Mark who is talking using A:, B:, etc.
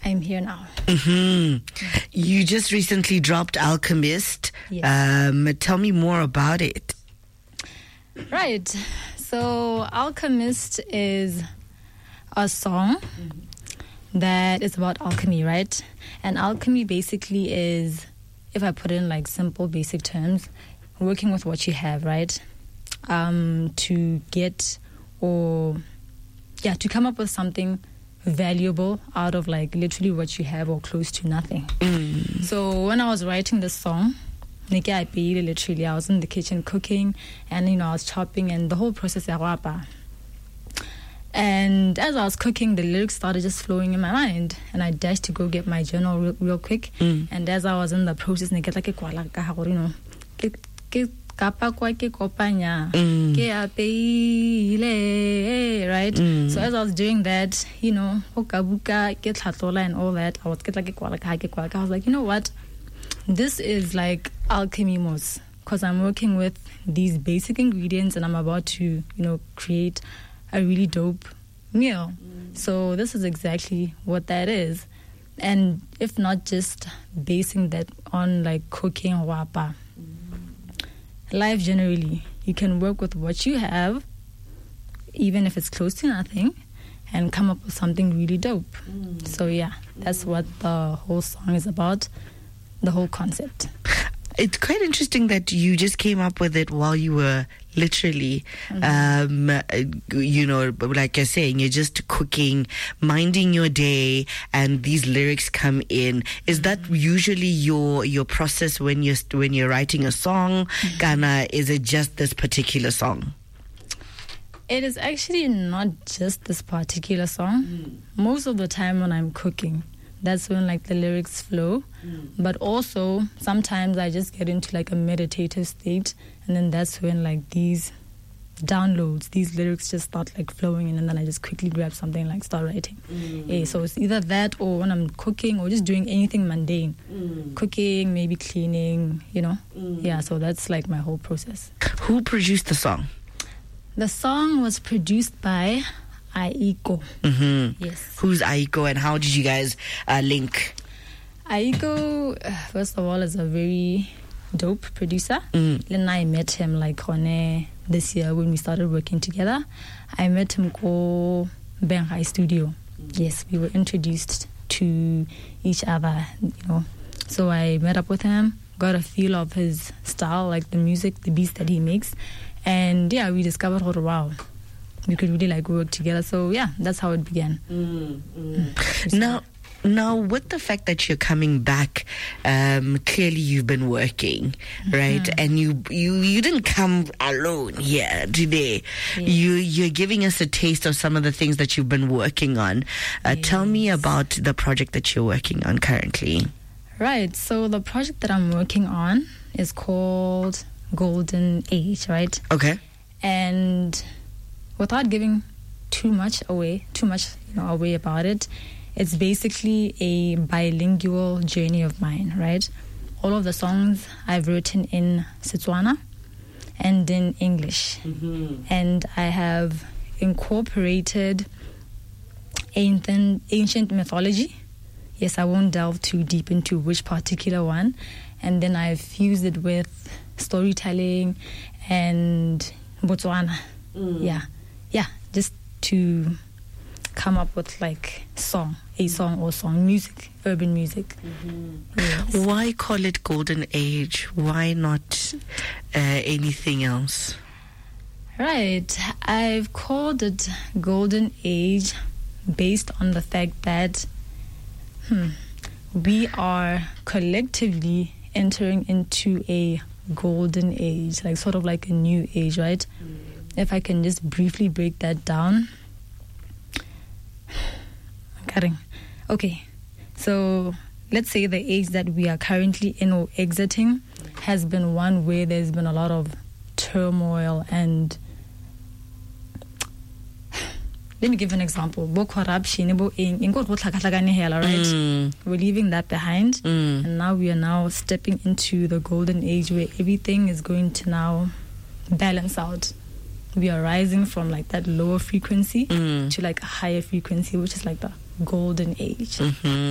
A: I'm here now.
B: You just recently dropped Alchemist.
A: Yes.
B: Tell me more about it.
A: Right. So Alchemist is a song that is about alchemy, right? And alchemy basically is, if I put it in like simple, basic terms, working with what you have, right? To get to come up with something valuable out of like literally what you have or close to nothing. So when I was writing this song, literally I was in the kitchen cooking, and I was chopping and the whole process and as I was cooking, the lyrics started just flowing in my mind, and I dashed to go get my journal real quick. And as I was in the process, right? So as I was doing that, and all that, I was like, you know what? This is like alchemy most, because I'm working with these basic ingredients and I'm about to, create a really dope meal. So this is exactly what that is. And if not just basing that on like cooking or wapa, life generally, you can work with what you have, even if it's close to nothing, and come up with something really dope. So yeah, that's what the whole song is about, the whole concept.
B: It's quite interesting that you just came up with it while you were literally, like you're saying, you're just cooking, minding your day, and these lyrics come in. Is that usually your process when you're writing a song, Ghana? Is it just this particular song?
A: It is actually not just this particular song. Most of the time when I'm cooking, that's when like the lyrics flow. But also sometimes I just get into like a meditative state, and then that's when like these downloads, these lyrics just start like flowing in, and then I just quickly grab something like start writing. So it's either that, or when I'm cooking or just doing anything mundane, cooking, maybe cleaning, so that's like my whole process.
B: Who produced the song?
A: The song was produced by Aiko. Yes. Who's
B: Aiko, and how did you guys link?
A: Aiko, first of all, is a very dope producer. Then I met him like this year when we started working together. I met him ko Benghai Studio. Yes, we were introduced to each other, So I met up with him, got a feel of his style, like the music, the beats that he makes. And yeah, we discovered, wow, we could really like work together. So yeah, that's how it began.
B: Now, with the fact that you're coming back, clearly you've been working, right? And you didn't come alone here today. You're giving us a taste of some of the things that you've been working on. Tell me about the project that you're working on currently.
A: Right. So the project that I'm working on is called Golden Age, right?
B: Okay.
A: And without giving too much away about it, it's basically a bilingual journey of mine, right? All of the songs I've written in Setswana and in English. And I have incorporated ancient mythology. Yes, I won't delve too deep into which particular one. And then I've fused it with storytelling and Botswana. Yeah, just to come up with like a song or song music, urban music. Yes.
B: Why call it Golden Age? Why not anything else?
A: Right, I've called it Golden Age based on the fact that we are collectively entering into a golden age, like sort of like a new age, right? If I can just briefly break that down. Okay, so let's say the age that we are currently in or exiting has been one where there's been a lot of turmoil and let me give an example. Corruption, right? We're leaving that behind, and now we are now stepping into the golden age where everything is going to now balance out. We are rising from like that lower frequency to like a higher frequency, which is like the golden age.